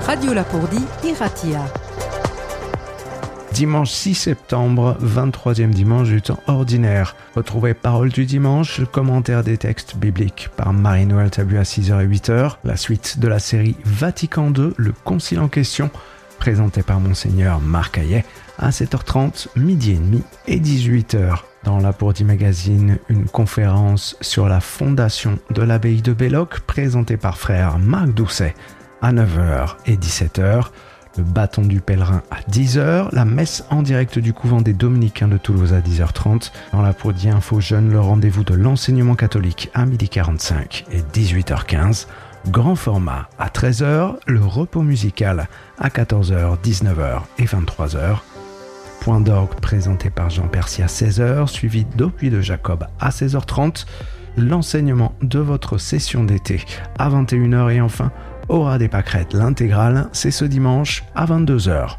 Radio Lapourdie, Iratia. Dimanche 6 septembre, 23e dimanche du temps ordinaire. Retrouvez Parole du dimanche, le commentaire des textes bibliques par Marie-Noël Tabu à 6h et 8h. La suite de la série Vatican II, le concile en question, présenté par Monseigneur Marc Hayet à 7h30, midi et demi et 18h. Dans Lapourdie Magazine, une conférence sur la fondation de l'abbaye de Belloc, présentée par frère Marc Doucet à 9h et 17h. Le bâton du pèlerin à 10h, la messe en direct du couvent des Dominicains de Toulouse à 10h30. Dans Lapourdie Info Jeune, le rendez-vous de l'enseignement catholique à 12h45 et 18h15. Grand format à 13h, le repos musical à 14h, 19h et 23h. Point d'orgue présenté par Jean Percy à 16h, suivi d'Opuis de Jacob à 16h30. L'enseignement de votre session d'été à 21h et enfin, Aura des pâquerettes, l'intégrale, c'est ce dimanche à 22h.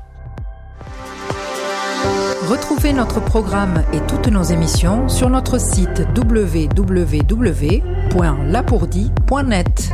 Retrouvez notre programme et toutes nos émissions sur notre site www.lapourdie.net.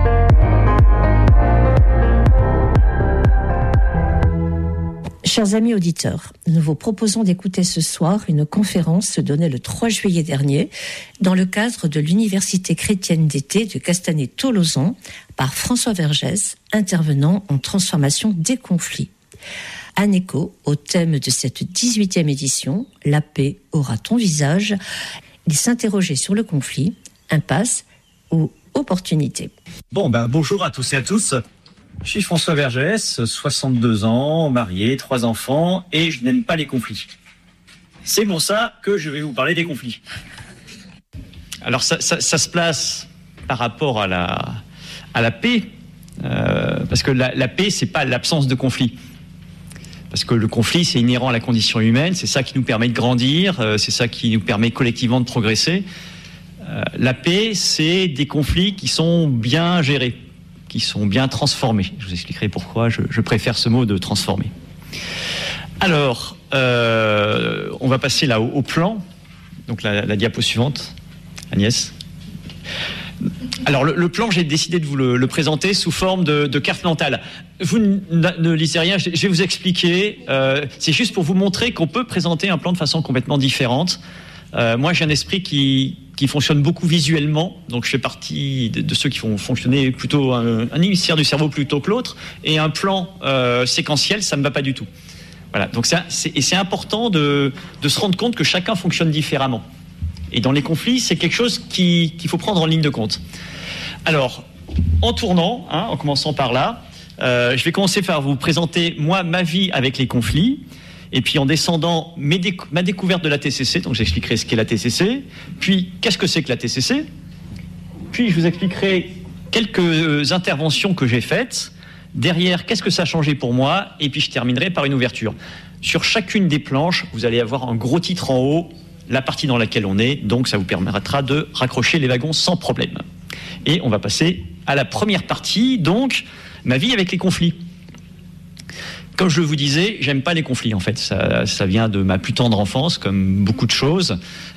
Chers amis auditeurs, nous vous proposons d'écouter ce soir une conférence donnée le 3 juillet dernier dans le cadre de l'Université chrétienne d'été de Castanet-Tolosan par François Vergès, intervenant en transformation des conflits. En écho au thème de cette 18e édition, La paix aura ton visage, il s'interrogeait sur le conflit, impasse ou opportunité. Bonjour à tous et à tous. Je suis François Vergès, 62 ans, marié, 3 enfants, et je n'aime pas les conflits. C'est pour ça que je vais vous parler des conflits. Alors ça se place par rapport à la paix, parce que la paix, c'est pas l'absence de conflit. Parce que le conflit, c'est inhérent à la condition humaine, c'est ça qui nous permet de grandir, c'est ça qui nous permet collectivement de progresser. La paix, c'est des conflits qui sont bien gérés, qui sont bien transformés. Je vous expliquerai pourquoi je préfère ce mot de transformer. Alors, on va passer là au plan. Donc la diapo suivante, Agnès. Alors le plan, j'ai décidé de vous le présenter sous forme de carte mentale. Vous ne lisez rien, je vais vous expliquer. C'est juste pour vous montrer qu'on peut présenter un plan de façon complètement différente. Moi, j'ai un esprit qui fonctionne beaucoup visuellement, donc je fais partie de ceux qui font fonctionner plutôt un hémisphère du cerveau plutôt que l'autre, et un plan séquentiel, ça ne me va pas du tout. Voilà, donc c'est important de se rendre compte que chacun fonctionne différemment. Et dans les conflits, c'est quelque chose qu'il faut prendre en ligne de compte. Alors, en tournant, en commençant par là, je vais commencer par vous présenter, moi, ma vie avec les conflits. Et puis en descendant, ma découverte de la TCC, donc j'expliquerai ce qu'est la TCC, puis qu'est-ce que c'est que la TCC, puis je vous expliquerai quelques interventions que j'ai faites, derrière qu'est-ce que ça a changé pour moi, et puis je terminerai par une ouverture. Sur chacune des planches, vous allez avoir un gros titre en haut, la partie dans laquelle on est, donc ça vous permettra de raccrocher les wagons sans problème. Et on va passer à la première partie, donc ma vie avec les conflits. Comme je vous disais, j'aime pas les conflits en fait. Ça vient de ma plus tendre enfance, comme beaucoup de choses.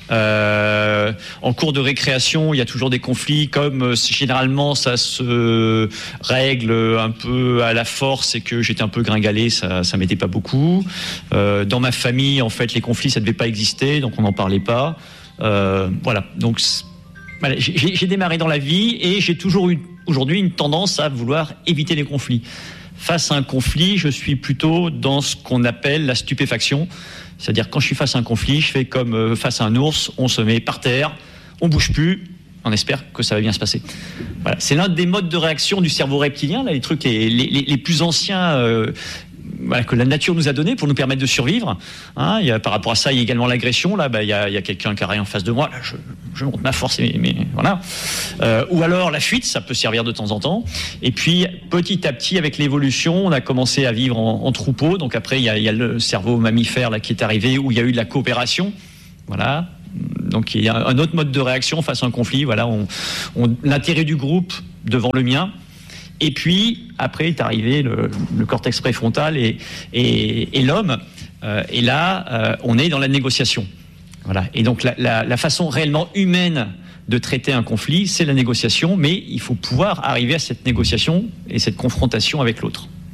En cours de récréation, il y a toujours des conflits, comme généralement ça se règle un peu à la force et que j'étais un peu gringalé, ça m'aidait pas beaucoup. Dans ma famille, en fait, les conflits ça devait pas exister, donc on n'en parlait pas. Voilà. Donc voilà, j'ai démarré dans la vie et j'ai toujours eu aujourd'hui une tendance à vouloir éviter les conflits. Face à un conflit, je suis plutôt dans ce qu'on appelle la stupéfaction. C'est-à-dire, quand je suis face à un conflit, je fais comme face à un ours, on se met par terre, on bouge plus, on espère que ça va bien se passer. Voilà. C'est l'un des modes de réaction du cerveau reptilien, là, les trucs les plus anciens que la nature nous a donné pour nous permettre de survivre. Par rapport à ça, il y a également l'agression. Là, il y a quelqu'un qui a rien en face de moi. Là, je monte ma force, mais voilà. Ou alors la fuite, ça peut servir de temps en temps. Et puis, petit à petit, avec l'évolution, on a commencé à vivre en troupeau. Donc après, il y a le cerveau mammifère là qui est arrivé, où il y a eu de la coopération. Voilà. Donc il y a un autre mode de réaction face à un conflit. Voilà, l'intérêt du groupe devant le mien. Et puis, après est arrivé le cortex préfrontal et l'homme. Et là, on est dans la négociation. Voilà. Et donc, la façon réellement humaine de traiter un conflit, c'est la négociation, mais il faut pouvoir arriver à cette négociation et cette confrontation avec l'autre.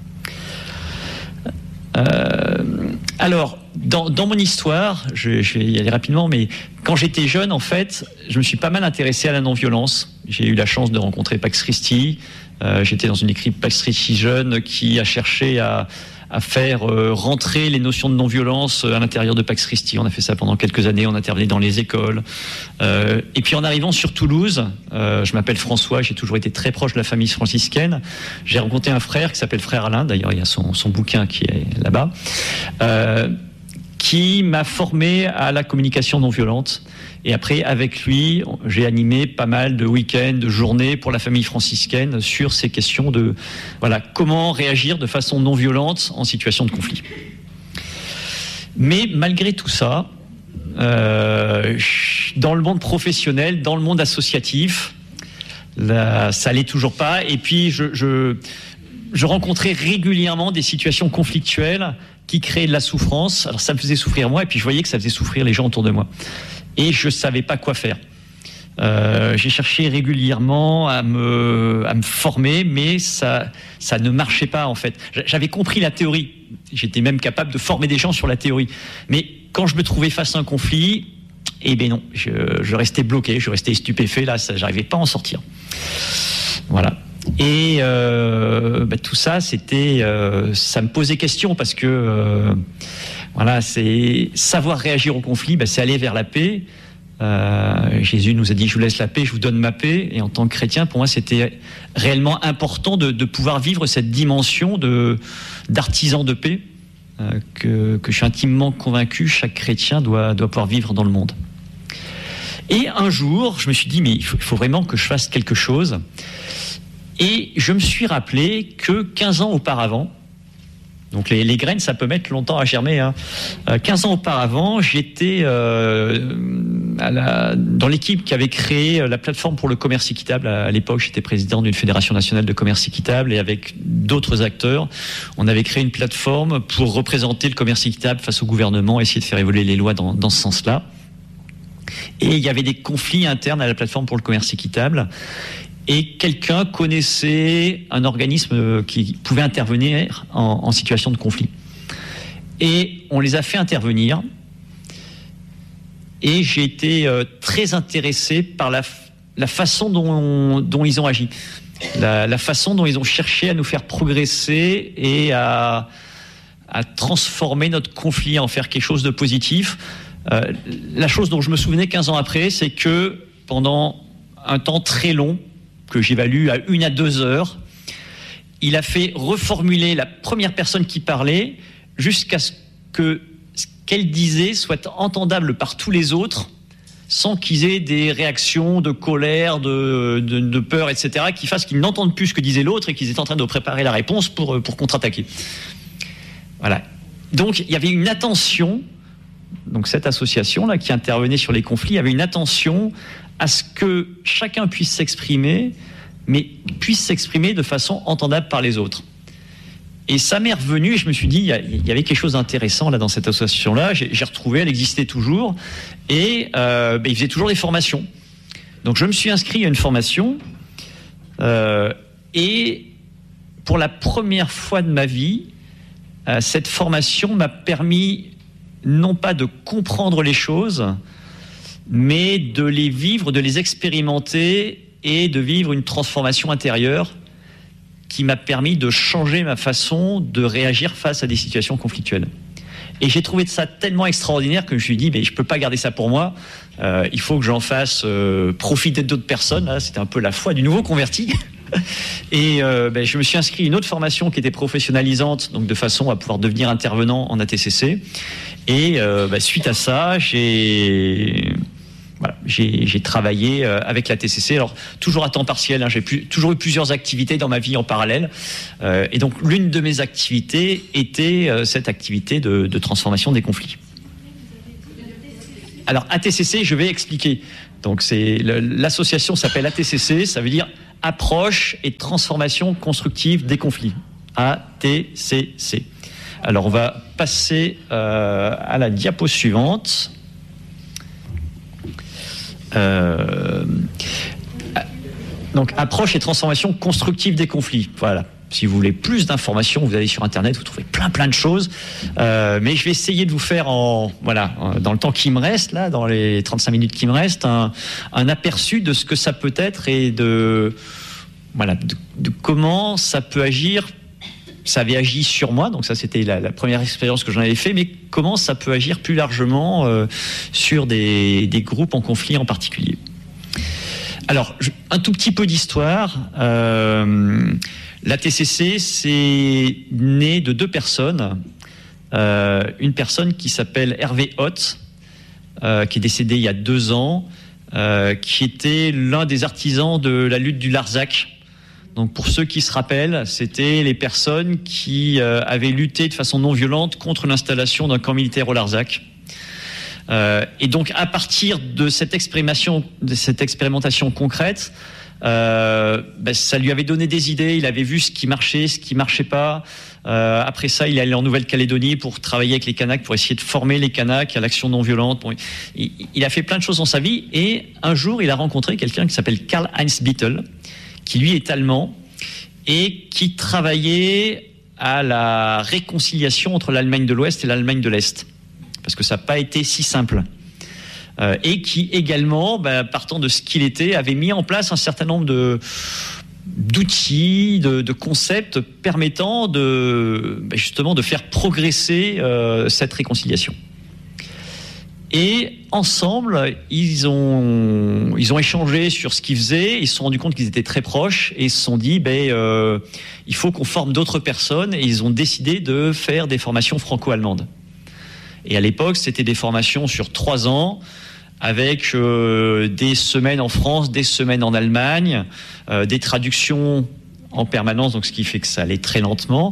Alors, dans mon histoire, je vais y aller rapidement, mais quand j'étais jeune, en fait, je me suis pas mal intéressé à la non-violence. J'ai eu la chance de rencontrer Pax Christi. J'étais dans une équipe Pax Christi jeune qui a cherché à faire rentrer les notions de non-violence à l'intérieur de Pax Christi. On a fait ça pendant quelques années, on intervenait dans les écoles. Et puis en arrivant sur Toulouse, je m'appelle François, j'ai toujours été très proche de la famille franciscaine. J'ai rencontré un frère qui s'appelle Frère Alain, d'ailleurs il y a son bouquin qui est là-bas, qui m'a formé à la communication non violente. Et après, avec lui, j'ai animé pas mal de week-ends, de journées pour la famille franciscaine sur ces questions de comment réagir de façon non violente en situation de conflit. Mais malgré tout ça, dans le monde professionnel, dans le monde associatif, là, ça allait toujours pas. Et puis, je rencontrais régulièrement des situations conflictuelles qui créaient de la souffrance. Alors, ça me faisait souffrir moi, et puis je voyais que ça faisait souffrir les gens autour de moi. Et je savais pas quoi faire. J'ai cherché régulièrement à me former, mais ça ne marchait pas en fait. J'avais compris la théorie. J'étais même capable de former des gens sur la théorie. Mais quand je me trouvais face à un conflit, eh ben non, je restais bloqué, je restais stupéfait. Là, j'arrivais pas à en sortir. Voilà. Et tout ça, ça me posait question parce que c'est savoir réagir au conflit, c'est aller vers la paix. Jésus nous a dit: je vous laisse la paix, je vous donne ma paix. Et en tant que chrétien, pour moi, c'était réellement important de pouvoir vivre cette dimension d'artisan de paix que je suis intimement convaincu chaque chrétien doit pouvoir vivre dans le monde. Et un jour, je me suis dit, mais il faut vraiment que je fasse quelque chose. Et je me suis rappelé que 15 ans auparavant, donc les graines, ça peut mettre longtemps à germer, 15 ans auparavant, j'étais dans l'équipe qui avait créé la plateforme pour le commerce équitable. À l'époque, j'étais président d'une fédération nationale de commerce équitable, et avec d'autres acteurs, on avait créé une plateforme pour représenter le commerce équitable face au gouvernement, essayer de faire évoluer les lois dans ce sens-là. Et il y avait des conflits internes à la plateforme pour le commerce équitable. Et quelqu'un connaissait un organisme qui pouvait intervenir en situation de conflit. Et on les a fait intervenir. Et j'ai été très intéressé par la façon dont ils ont agi. La façon dont ils ont cherché à nous faire progresser et à transformer notre conflit, à en faire quelque chose de positif. La chose dont je me souvenais 15 ans après, c'est que pendant un temps très long, que j'évalue à 1 à 2 heures, il a fait reformuler la première personne qui parlait jusqu'à ce que ce qu'elle disait soit entendable par tous les autres, sans qu'ils aient des réactions de colère, de peur, etc., qui fassent qu'ils n'entendent plus ce que disait l'autre et qu'ils étaient en train de préparer la réponse pour contre-attaquer. Voilà. Donc, il y avait une attention, donc cette association-là qui intervenait sur les conflits, avait une attention à ce que chacun puisse s'exprimer, mais puisse s'exprimer de façon entendable par les autres. Et ça m'est revenu, et je me suis dit, il y avait quelque chose d'intéressant là dans cette association-là. J'ai retrouvé, elle existait toujours, et ils faisaient toujours des formations. Donc je me suis inscrit à une formation, et pour la première fois de ma vie, cette formation m'a permis non pas de comprendre les choses, mais de les vivre, de les expérimenter et de vivre une transformation intérieure qui m'a permis de changer ma façon de réagir face à des situations conflictuelles. Et j'ai trouvé ça tellement extraordinaire que je me suis dit, mais je ne peux pas garder ça pour moi, il faut que j'en fasse profiter d'autres personnes. Là, c'était un peu la foi du nouveau converti. Et je me suis inscrit à une autre formation qui était professionnalisante, donc de façon à pouvoir devenir intervenant en ATCC. Et suite à ça, j'ai travaillé avec la TCC, alors toujours à temps partiel, j'ai toujours eu plusieurs activités dans ma vie en parallèle, et donc l'une de mes activités était cette activité de transformation des conflits. Alors ATCC, je vais expliquer. Donc l'association s'appelle ATCC, ça veut dire Approche et Transformation Constructive des Conflits. ATCC. Alors on va passer à la diapo suivante. Donc approche et transformation constructive des conflits. Voilà. Si vous voulez plus d'informations, vous allez sur Internet, vous trouvez plein de choses. Mais je vais essayer de vous faire dans le temps qui me reste, là, dans les 35 minutes qui me restent, un aperçu de ce que ça peut être et de comment ça peut agir. Ça avait agi sur moi, donc ça c'était la première expérience que j'en avais fait, mais comment ça peut agir plus largement sur des groupes en conflit en particulier. Alors, un tout petit peu d'histoire. La TCC, c'est né de 2 personnes. Une personne qui s'appelle Hervé Hott, qui est décédé il y a 2 ans, qui était l'un des artisans de la lutte du Larzac. Donc pour ceux qui se rappellent, c'était les personnes qui avaient lutté de façon non violente contre l'installation d'un camp militaire au Larzac. Et donc à partir de cette expérimentation concrète, ça lui avait donné des idées. Il avait vu ce qui marchait pas. Après ça, il est allé en Nouvelle-Calédonie pour travailler avec les Kanaks, pour essayer de former les Kanaks à l'action non violente. Bon, il a fait plein de choses dans sa vie. Et un jour, il a rencontré quelqu'un qui s'appelle Karl-Heinz Bittel, qui lui est allemand et qui travaillait à la réconciliation entre l'Allemagne de l'Ouest et l'Allemagne de l'Est. Parce que ça n'a pas été si simple. Et qui également, partant de ce qu'il était, avait mis en place un certain nombre d'outils, de concepts permettant justement de faire progresser cette réconciliation. Et ensemble, ils ont échangé sur ce qu'ils faisaient, ils se sont rendus compte qu'ils étaient très proches et ils se sont dit il faut qu'on forme d'autres personnes, et ils ont décidé de faire des formations franco-allemandes. Et à l'époque, c'était des formations sur 3 ans, avec des semaines en France, des semaines en Allemagne, des traductions en permanence, donc ce qui fait que ça allait très lentement.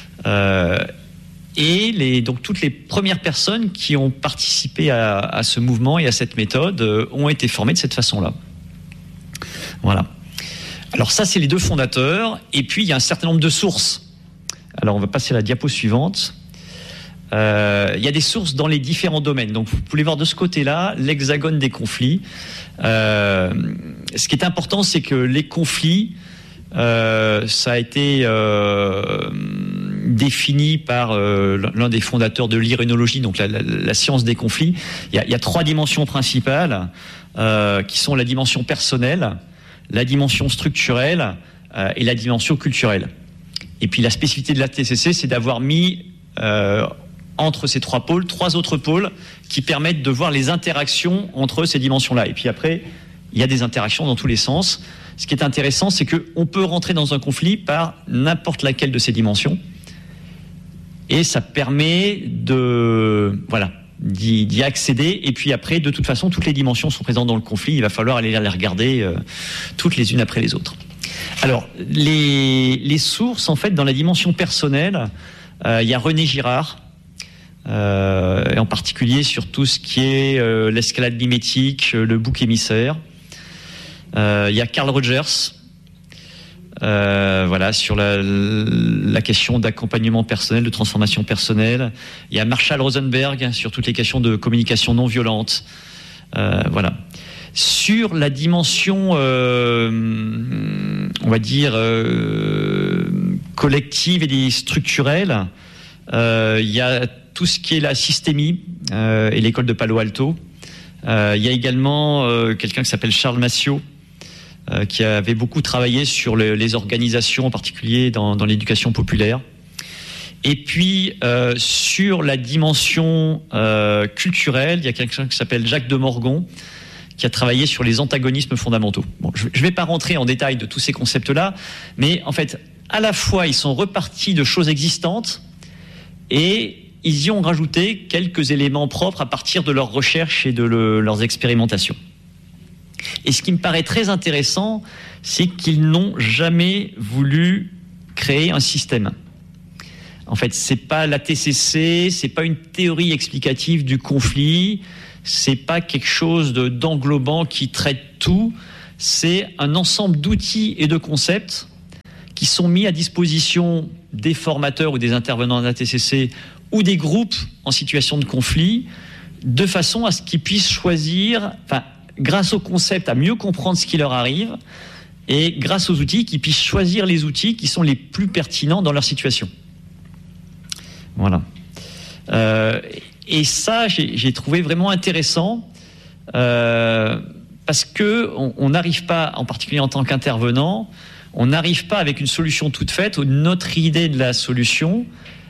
Et donc toutes les premières personnes qui ont participé à ce mouvement et à cette méthode ont été formées de cette façon-là. Voilà. Alors ça, c'est les 2 fondateurs. Et puis, il y a un certain nombre de sources. Alors, on va passer à la diapo suivante. Il y a des sources dans les différents domaines. Donc, vous pouvez voir de ce côté-là l'hexagone des conflits. Ce qui est important, c'est que les conflits, ça a été défini par l'un des fondateurs de l'irénologie, donc la science des conflits. Il y a 3 dimensions principales qui sont la dimension personnelle, la dimension structurelle et la dimension culturelle. Et puis la spécificité de la TCC, c'est d'avoir mis entre ces 3 pôles, 3 autres pôles qui permettent de voir les interactions entre ces dimensions-là. Et puis après, il y a des interactions dans tous les sens. Ce qui est intéressant, c'est qu'on peut rentrer dans un conflit par n'importe laquelle de ces dimensions. Et ça permet d'y accéder. Et puis après, de toute façon, toutes les dimensions sont présentes dans le conflit. Il va falloir aller les regarder toutes les unes après les autres. Alors, les sources, en fait, dans la dimension personnelle, il y a René Girard, et en particulier sur tout ce qui est l'escalade mimétique, le bouc émissaire. Il y a Carl Rogers, sur la question d'accompagnement personnel, de transformation personnelle. Il y a Marshall Rosenberg sur toutes les questions de communication non violente. Sur la dimension, on va dire, collective et structurelle, il y a tout ce qui est la systémie et l'école de Palo Alto. Il y a également quelqu'un qui s'appelle Charles Massiot, qui avait beaucoup travaillé sur les organisations, en particulier dans l'éducation populaire. Et puis, sur la dimension culturelle, il y a quelqu'un qui s'appelle Jacques de Morgon, qui a travaillé sur les antagonismes fondamentaux. Bon, je ne vais pas rentrer en détail de tous ces concepts-là, mais en fait, à la fois, ils sont repartis de choses existantes et ils y ont rajouté quelques éléments propres à partir de leurs recherches et de leurs expérimentations. Et ce qui me paraît très intéressant, c'est qu'ils n'ont jamais voulu créer un système. En fait, c'est pas la TCC, c'est pas une théorie explicative du conflit, c'est pas quelque chose d'englobant qui traite tout, c'est un ensemble d'outils et de concepts qui sont mis à disposition des formateurs ou des intervenants de la TCC ou des groupes en situation de conflit, de façon à ce qu'ils puissent choisir, grâce au concept, à mieux comprendre ce qui leur arrive et grâce aux outils, qu'ils puissent choisir les outils qui sont les plus pertinents dans leur situation. Voilà. Et ça, j'ai trouvé vraiment intéressant parce que on n'arrive pas, en particulier en tant qu'intervenant, on n'arrive pas avec une solution toute faite ou notre idée de la solution.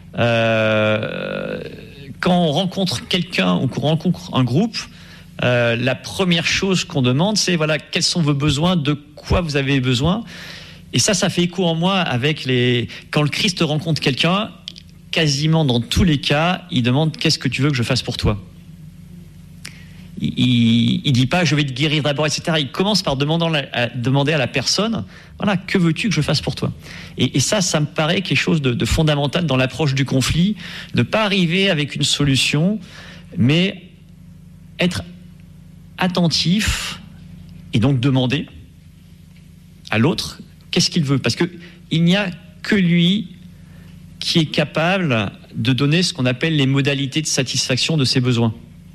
Quand on rencontre quelqu'un ou qu'on rencontre un groupe, la première chose qu'on demande, c'est voilà, quels sont vos besoins, de quoi vous avez besoin. Et ça fait écho en moi avec quand le Christ rencontre quelqu'un, quasiment dans tous les cas, il demande qu'est-ce que tu veux que je fasse pour toi. Il dit pas je vais te guérir d'abord, etc. Il commence par demander à la personne, voilà, que veux-tu que je fasse pour toi. Et ça me paraît quelque chose de fondamental dans l'approche du conflit, ne pas arriver avec une solution, mais être attentif et donc demander à l'autre qu'est-ce qu'il veut, parce que il n'y a que lui qui est capable de donner ce qu'on appelle les modalités de satisfaction de ses besoins.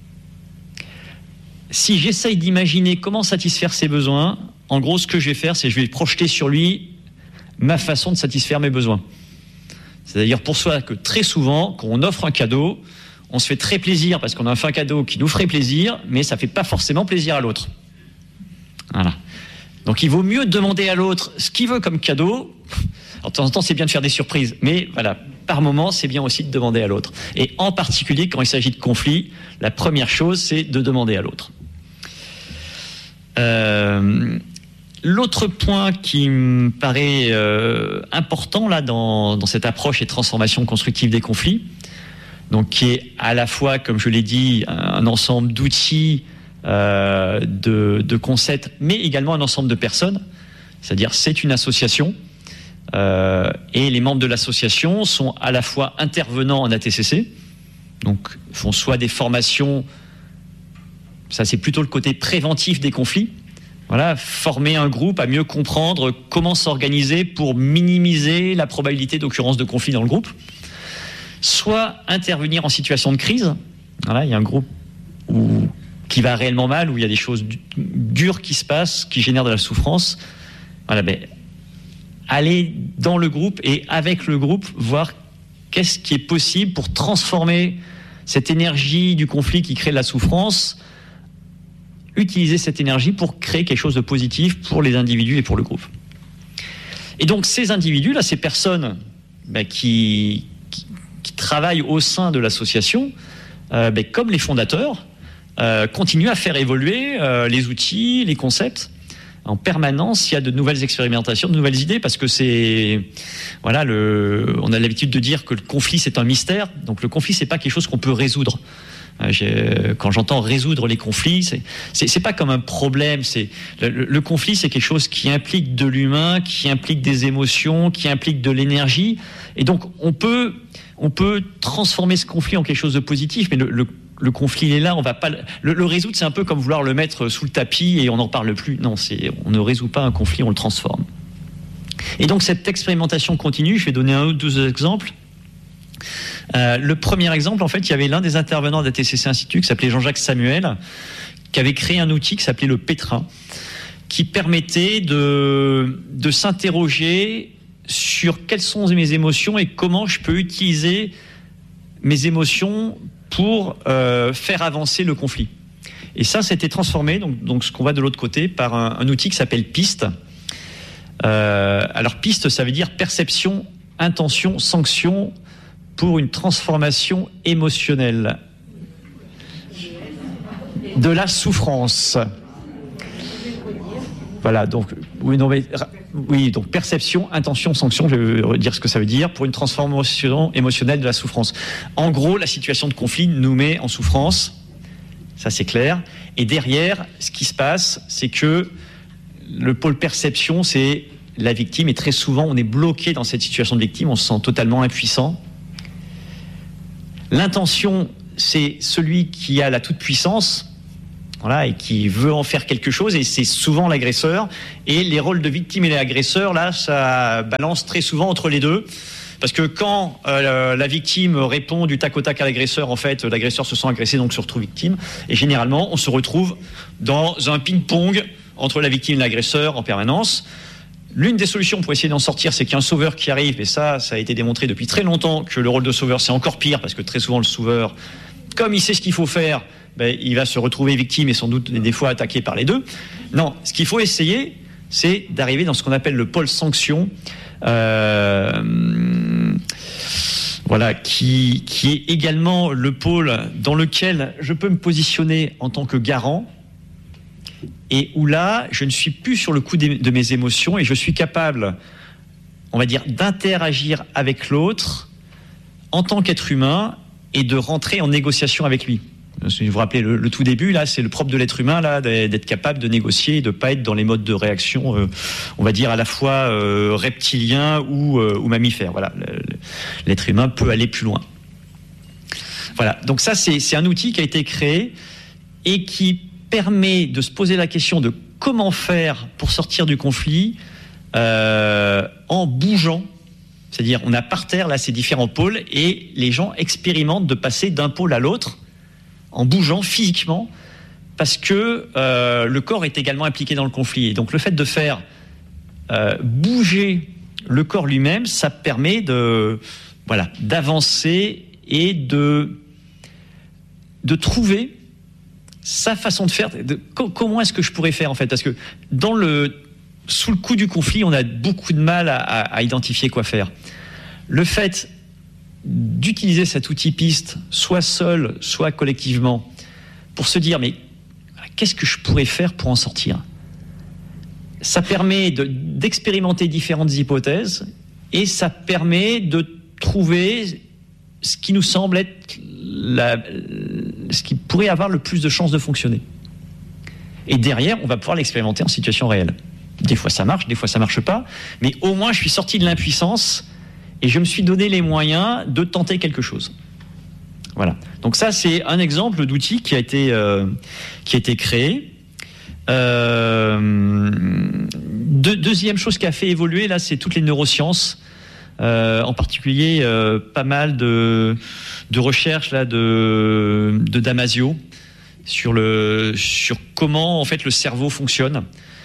Si j'essaye d'imaginer comment satisfaire ses besoins, en gros, ce que je vais faire, c'est que je vais projeter sur lui ma façon de satisfaire mes besoins. C'est-à-dire pour ça que très souvent, quand on offre un cadeau, on se fait très plaisir parce qu'on a fait un cadeau qui nous ferait plaisir, mais ça ne fait pas forcément plaisir à l'autre. Voilà. Donc il vaut mieux demander à l'autre ce qu'il veut comme cadeau. Alors, de temps en temps, c'est bien de faire des surprises, mais voilà, par moment, c'est bien aussi de demander à l'autre. Et en particulier, quand il s'agit de conflit, la première chose, c'est de demander à l'autre. L'autre point qui me paraît important là dans cette approche et transformation constructive des conflits, donc qui est à la fois, comme je l'ai dit, un ensemble d'outils, de concepts, mais également un ensemble de personnes. C'est-à-dire, c'est une association. Et les membres de l'association sont à la fois intervenants en ATCC, donc font soit des formations, ça c'est plutôt le côté préventif des conflits, voilà, former un groupe à mieux comprendre comment s'organiser pour minimiser la probabilité d'occurrence de conflits dans le groupe, soit intervenir en situation de crise. Voilà, il y a un groupe qui va réellement mal, où il y a des choses dures qui se passent, qui génèrent de la souffrance. Voilà, aller dans le groupe et avec le groupe voir qu'est-ce qui est possible pour transformer cette énergie du conflit qui crée de la souffrance, utiliser cette énergie pour créer quelque chose de positif pour les individus et pour le groupe. Et donc ces individus, là, ces personnes qui travaillent au sein de l'association, comme les fondateurs, continuent à faire évoluer les outils, les concepts. En permanence, il y a de nouvelles expérimentations, de nouvelles idées, parce que on a l'habitude de dire que le conflit c'est un mystère. Donc le conflit c'est pas quelque chose qu'on peut résoudre. Quand j'entends résoudre les conflits, c'est pas comme un problème. Le conflit, c'est quelque chose qui implique de l'humain, qui implique des émotions, qui implique de l'énergie. Et donc on peut transformer ce conflit en quelque chose de positif, mais le conflit il est là, on va pas le résoudre, c'est un peu comme vouloir le mettre sous le tapis et on n'en parle plus. Non, on ne résout pas un conflit, on le transforme. Et donc cette expérimentation continue, je vais donner un ou deux exemples. Le premier exemple, en fait, il y avait l'un des intervenants d'ATCC Institut qui s'appelait Jean-Jacques Samuel, qui avait créé un outil qui s'appelait le Pétrin, qui permettait de s'interroger sur quelles sont mes émotions et comment je peux utiliser mes émotions pour faire avancer le conflit. Et ça s'était transformé, donc ce qu'on voit de l'autre côté, par un outil qui s'appelle PIST. Alors PIST, ça veut dire perception, intention, sanction pour une transformation émotionnelle de la souffrance. Voilà, donc donc perception, intention, sanction, je vais redire ce que ça veut dire, pour une transformation émotionnelle de la souffrance. En gros, la situation de conflit nous met en souffrance, ça c'est clair, et derrière, ce qui se passe, c'est que le pôle perception, c'est la victime, et très souvent, on est bloqué dans cette situation de victime, on se sent totalement impuissant. L'intention, c'est celui qui a la toute-puissance, voilà, et qui veut en faire quelque chose, et c'est souvent l'agresseur. Et les rôles de victime et l'agresseur, là, ça balance très souvent entre les deux. Parce que quand la victime répond du tac au tac à l'agresseur, en fait, l'agresseur se sent agressé, donc se retrouve victime. Et généralement, on se retrouve dans un ping-pong entre la victime et l'agresseur en permanence. L'une des solutions pour essayer d'en sortir, c'est qu'il y a un sauveur qui arrive, et ça a été démontré depuis très longtemps que le rôle de sauveur, c'est encore pire, parce que très souvent, le sauveur, comme il sait ce qu'il faut faire, il va se retrouver victime et sans doute des fois attaqué par les deux. Non, ce qu'il faut essayer, c'est d'arriver dans ce qu'on appelle le pôle sanction, qui est également le pôle dans lequel je peux me positionner en tant que garant, et où là, je ne suis plus sur le coup de mes émotions et je suis capable, on va dire, d'interagir avec l'autre en tant qu'être humain et de rentrer en négociation avec lui. Si vous vous rappelez le tout début, là, c'est le propre de l'être humain, là, d'être capable de négocier et de ne pas être dans les modes de réaction, on va dire, à la fois reptilien ou mammifère. Voilà, l'être humain peut aller plus loin. Voilà, donc ça, c'est un outil qui a été créé et qui permet de se poser la question de comment faire pour sortir du conflit en bougeant. C'est-à-dire, on a par terre, là, ces différents pôles, et les gens expérimentent de passer d'un pôle à l'autre en bougeant physiquement, parce que le corps est également impliqué dans le conflit. Et donc, le fait de faire bouger le corps lui-même, ça permet d'avancer et de trouver sa façon de faire. Comment est-ce que je pourrais faire, en fait? Parce que sous le coup du conflit, on a beaucoup de mal à identifier quoi faire. Le fait d'utiliser cet outil piste, soit seul, soit collectivement, pour se dire, mais qu'est-ce que je pourrais faire pour en sortir? Ça permet d'expérimenter différentes hypothèses, et ça permet de trouver ce qui nous semble être ce qui pourrait avoir le plus de chances de fonctionner. Et derrière, on va pouvoir l'expérimenter en situation réelle. Des fois ça marche, des fois ça marche pas, mais au moins je suis sorti de l'impuissance et je me suis donné les moyens de tenter quelque chose. Voilà. Donc ça, c'est un exemple d'outil qui a été créé. Deuxième chose qui a fait évoluer, là, c'est toutes les neurosciences. En particulier, pas mal de recherches là de Damasio sur comment en fait le cerveau fonctionne.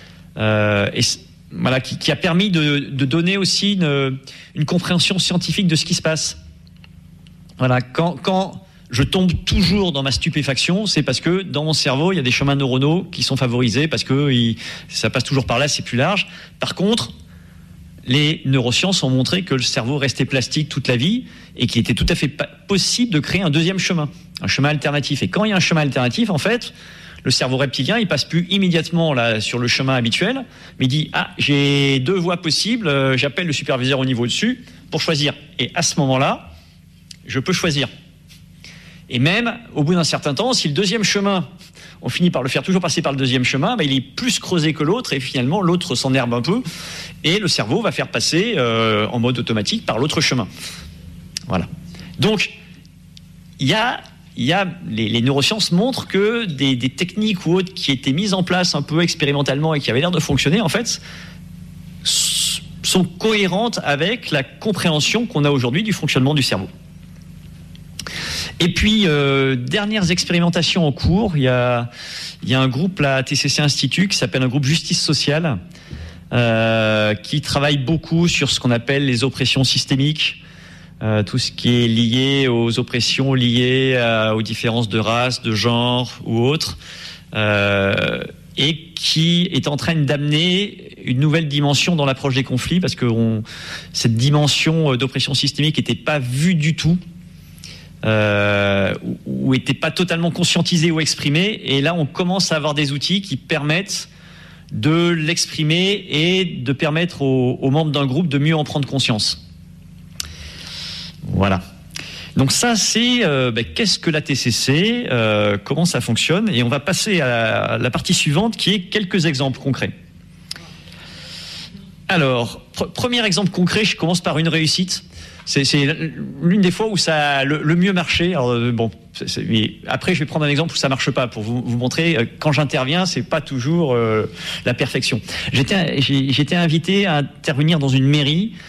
Qui a permis de donner aussi une compréhension scientifique de ce qui se passe. Voilà, quand je tombe toujours dans ma stupéfaction, c'est parce que dans mon cerveau, il y a des chemins neuronaux qui sont favorisés, parce que ça passe toujours par là, c'est plus large. Par contre, les neurosciences ont montré que le cerveau restait plastique toute la vie et qu'il était tout à fait possible de créer un deuxième chemin, un chemin alternatif. Et quand il y a un chemin alternatif, en fait, le cerveau reptilien, il passe plus immédiatement là sur le chemin habituel, mais il dit j'ai deux voies possibles, j'appelle le superviseur au niveau dessus pour choisir. Et à ce moment-là, je peux choisir. Et même au bout d'un certain temps, si le deuxième chemin, on finit par le faire toujours passer par le deuxième chemin, il est plus creusé que l'autre, et finalement l'autre s'enherbe un peu, et le cerveau va faire passer en mode automatique par l'autre chemin. Voilà. Donc il y a les neurosciences montrent que des techniques ou autres qui étaient mises en place un peu expérimentalement et qui avaient l'air de fonctionner, en fait, sont cohérentes avec la compréhension qu'on a aujourd'hui du fonctionnement du cerveau. Et puis, dernières expérimentations en cours, il y a un groupe, la TCC Institut, qui s'appelle un groupe Justice Sociale, qui travaille beaucoup sur ce qu'on appelle les oppressions systémiques, tout ce qui est lié aux oppressions liées aux différences de race, de genre ou autres, et qui est en train d'amener une nouvelle dimension dans l'approche des conflits, parce que cette dimension d'oppression systémique n'était pas vue du tout, ou n'était pas totalement conscientisée ou exprimée, et là on commence à avoir des outils qui permettent de l'exprimer et de permettre aux membres d'un groupe de mieux en prendre conscience. Voilà. Donc ça, c'est qu'est-ce que la TCC, comment ça fonctionne, et on va passer à la partie suivante qui est quelques exemples concrets. Alors, premier exemple concret, je commence par une réussite. C'est l'une des fois où ça a le mieux marché. Alors, mais après, je vais prendre un exemple où ça marche pas pour vous montrer. Quand j'interviens, c'est pas toujours la perfection. J'étais invité à intervenir dans une mairie